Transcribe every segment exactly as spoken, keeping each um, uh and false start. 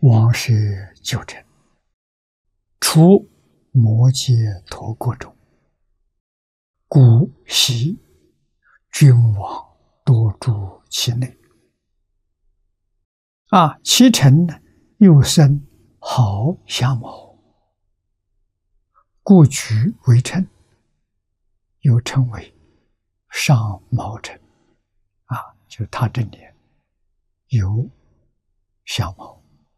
王舍九成，出摩羯陀国中，故悉君王多住其内。啊，其臣呢，又生好相谋，故举为臣，又称为上谋臣。啊，就是他这里有相谋。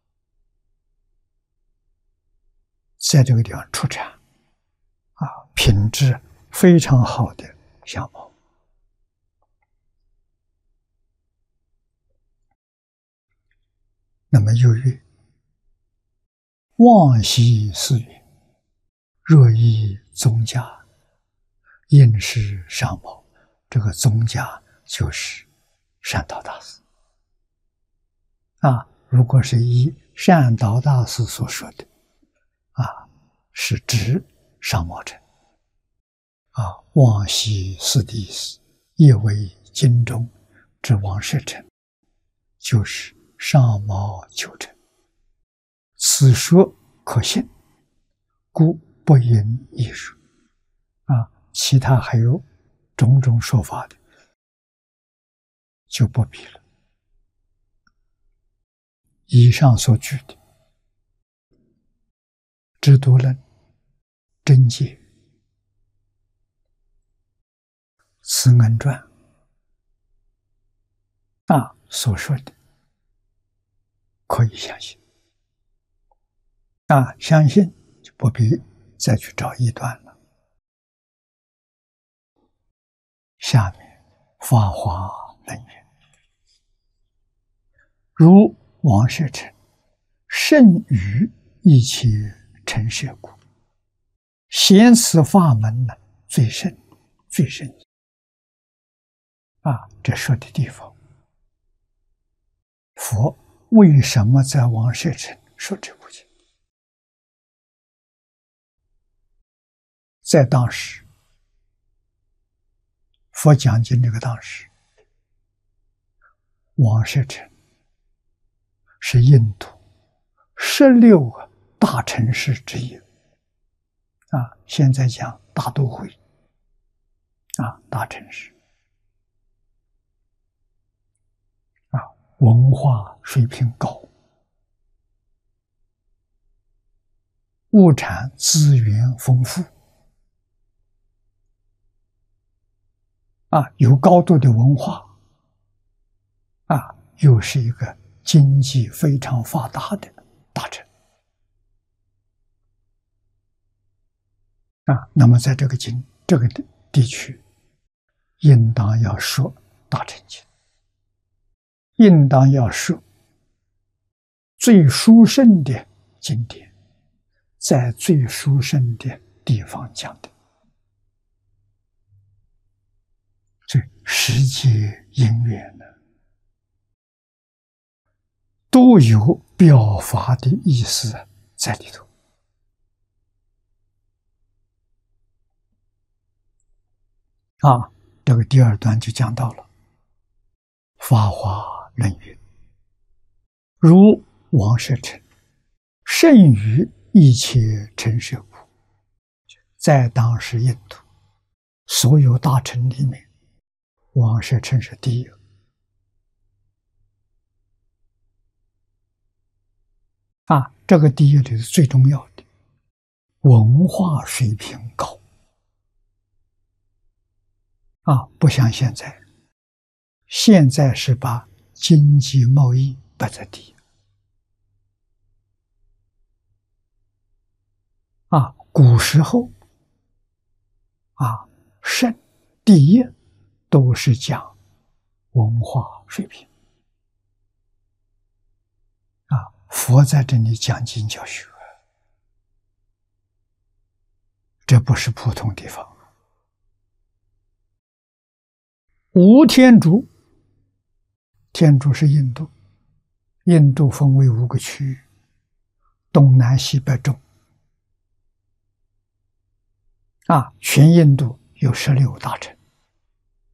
在这个地方出产，啊，品质非常好的相谋。那么又曰：望兮似云，若依宗家，应是上谋。这个宗家就是善导大师。啊，如果是依善导大师所说的，啊，是指上谋臣。啊，望兮似的意思，也为经中之王舍臣，就是上谋求成。此说可信，故不应一说。啊，其他还有种种说法的，就不必了。以上所举的制度论、真解、慈恩传啊所说的，可以相信。啊，相信就不必再去找异端了。下面法华论曰：如王舍臣，甚于一切陈设故，显此法门呢，最甚最甚。啊，这说的地方，佛为什么在王舍臣说这部经？在当时，佛讲经这个当时，王舍臣是印度十六个大城市之一。啊，现在讲大都会，啊，大城市。啊，文化水平高，物产资源丰富。啊，有高度的文化，啊，又是一个经济非常发达的大城。啊，那么在这个经这个地区，应当要说大乘经，应当要说最殊胜的经典，在最殊胜的地方讲的。所以时节因缘呢，都有表法的意思在里头。啊，这个第二段就讲到了法华论云：如王舍臣，甚于一切陈设故。在当时印度所有大臣里面，王舍臣是第一个。啊，这个第一里是最重要的，文化水平高。啊，不像现在，现在是把经济贸易摆在第一。啊，古时候，啊，圣第一都是讲文化水平。啊，佛在这里讲经教学，这不是普通地方。无天竺，天竺是印度，印度分为五个区域，东南西北中。啊，全印度有十六大城。